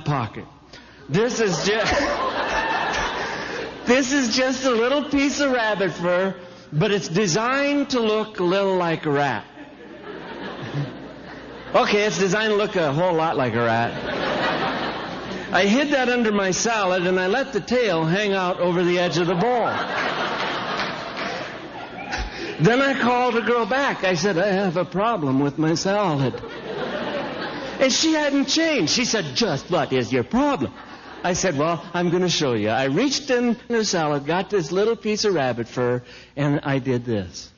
pocket. This is just a little piece of rabbit fur, but it's designed to look a little like a rat. Okay, it's designed to look a whole lot like a rat. I hid that under my salad, and I let the tail hang out over the edge of the bowl. Then I called the girl back. I said, I have a problem with my salad. And she hadn't changed. She said, just what is your problem? I said, well, I'm going to show you. I reached in the salad, got this little piece of rabbit fur, and I did this.